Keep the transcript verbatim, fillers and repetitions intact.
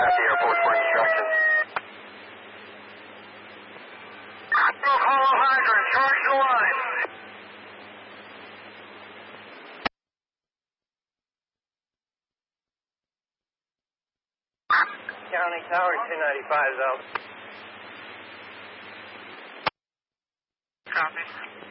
At the airport for instructions. Hollow hydrant, charge the line. County Tower two ninety-five is out. Copy.